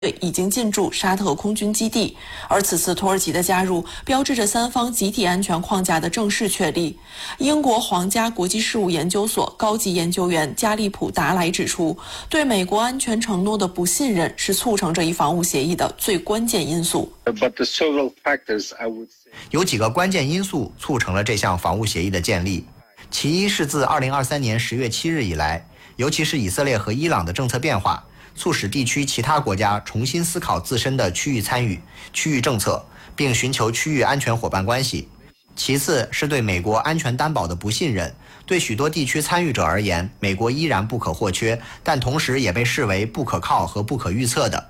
队已经进驻沙特空军基地，而此次土耳其的加入标志着三方集体安全框架的正式确立。英国皇家国际事务研究所高级研究员加利普达莱指出，对美国安全承诺的不信任是促成这一防务协议的最关键因素。 有几个关键因素促成了这项防务协议的建立，其一是自2023年10月7日以来，尤其是以色列和伊朗的政策变化，促使地区其他国家重新思考自身的区域参与、区域政策，并寻求区域安全伙伴关系。其次是对美国安全担保的不信任，对许多地区参与者而言，美国依然不可或缺，但同时也被视为不可靠和不可预测的。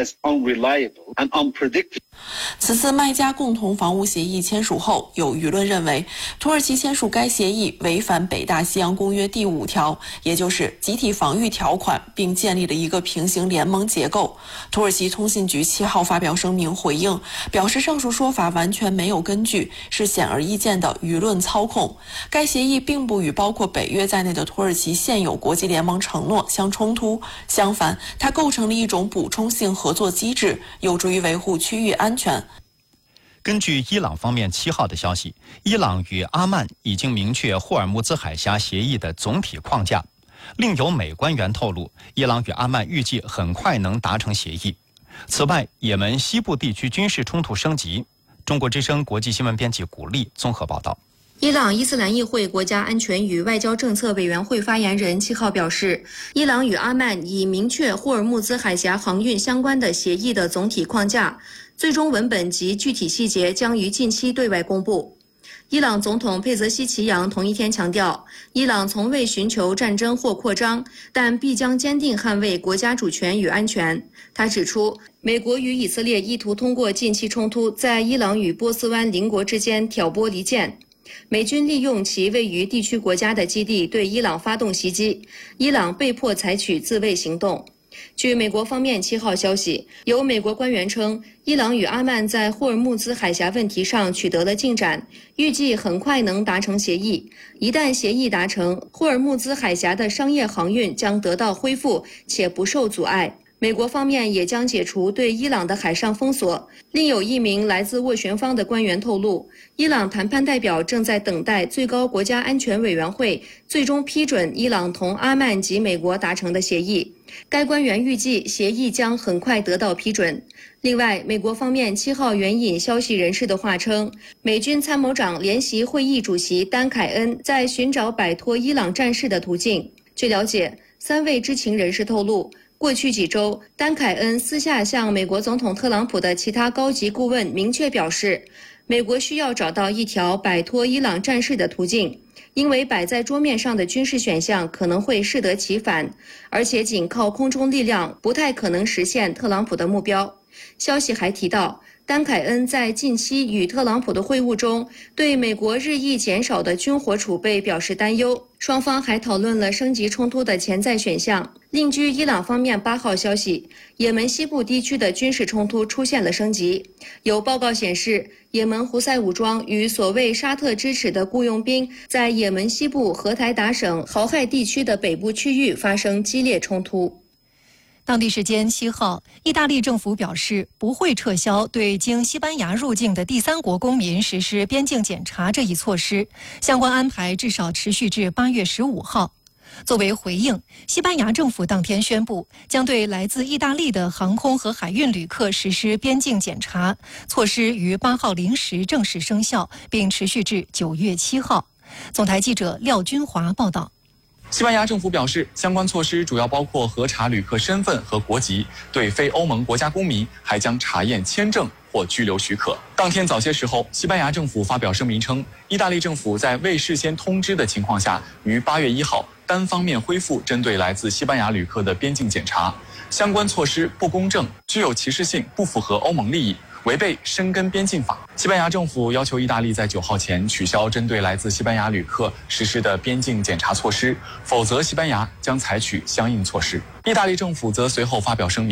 此次麦加共同防务协议签署后，有舆论认为土耳其签署该协议违反北大西洋公约第5条，也就是集体防御条款，并建立了一个平行联盟结构。土耳其通信局7号发表声明回应，表示上述说法完全没有根据，是显而易见的舆论操控。该协议并不与包括北约在内的土耳其现有国际联盟承诺相冲突，相反，它构成了一种补充性合作机制，有助于维护区域安全。 根据伊朗方面7号的消息，伊朗与阿曼已经明确霍尔木兹海峡协议的总体框架。另有美官员透露，伊朗与阿曼预计很快能达成协议。此外，也门西部地区军事冲突升级。中国之声国际新闻编辑古丽综合报道。 伊朗伊斯兰议会国家安全与外交政策委员会发言人7号表示，伊朗与阿曼已明确霍尔木兹海峡航运相关的协议的总体框架，最终文本及具体细节将于近期对外公布。伊朗总统佩泽西奇扬同一天强调，伊朗从未寻求战争或扩张，但必将坚定捍卫国家主权与安全。他指出，美国与以色列意图通过近期冲突在伊朗与波斯湾邻国之间挑拨离间。美军利用其位于地区国家的基地对伊朗发动袭击，伊朗被迫采取自卫行动。据美国方面7号消息，有美国官员称，伊朗与阿曼在霍尔木兹海峡问题上取得了进展，预计很快能达成协议。一旦协议达成，霍尔木兹海峡的商业航运将得到恢复，且不受阻碍。美国方面也将解除对伊朗的海上封锁。另有一名来自斡旋方的官员透露，伊朗谈判代表正在等待最高国家安全委员会最终批准伊朗同阿曼及美国达成的协议。该官员预计协议将很快得到批准。另外，美国方面7号援引消息人士的话称，美军参谋长联席会议主席丹凯恩在寻找摆脱伊朗战事的途径。据了解，3位知情人士透露，过去几周，丹凯恩私下向美国总统特朗普的其他高级顾问明确表示，美国需要找到一条摆脱伊朗战事的途径，因为摆在桌面上的军事选项可能会适得其反，而且仅靠空中力量不太可能实现特朗普的目标。消息还提到，丹凯恩在近期与特朗普的会晤中，对美国日益减少的军火储备表示担忧。双方还讨论了升级冲突的潜在选项。另据伊朗方面8号消息，也门西部地区的军事冲突出现了升级。有报告显示，也门胡塞武装与所谓沙特支持的雇佣兵在也门西部荷台达省豪亥地区的北部区域发生激烈冲突。 当地时间7号，意大利政府表示不会撤销对经西班牙入境的第三国公民实施边境检查这一措施，相关安排至少持续至8月15号。作为回应，西班牙政府当天宣布，将对来自意大利的航空和海运旅客实施边境检查，措施于8号0时正式生效，并持续至9月7号。总台记者廖军华报道。 西班牙政府表示，相关措施主要包括核查旅客身份和国籍，对非欧盟国家公民还将查验签证或居留许可。当天早些时候，西班牙政府发表声明称，意大利政府在未事先通知的情况下，于8月1号单方面恢复针对来自西班牙旅客的边境检查，相关措施不公正、具有歧视性、不符合欧盟利益，违背申根边境法。西班牙政府要求意大利在9号前取消针对来自西班牙旅客实施的边境检查措施，否则西班牙将采取相应措施。意大利政府则随后发表声明，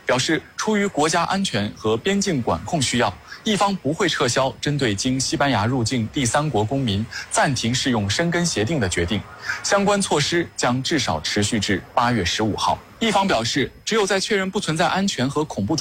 表示出于国家安全和边境管控需要，一方不会撤销针对经西班牙入境第三国公民暂停适用申根协定的决定，相关措施将至少持续至8月15号。一方表示，只有在确认不存在安全和恐怖